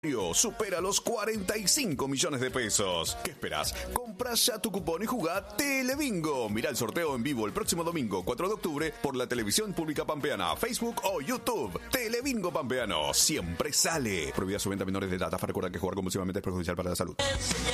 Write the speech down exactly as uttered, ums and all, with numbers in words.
supera los cuarenta y cinco millones de pesos. ¿Qué esperás? Comprá ya tu cupón y jugá Telebingo. Mirá el sorteo en vivo el próximo domingo cuatro de octubre por la televisión pública pampeana, Facebook o YouTube. Telebingo Pampeano siempre sale. Prohibida su venta a menores de edad. Recuerda que jugar compulsivamente es perjudicial para la salud.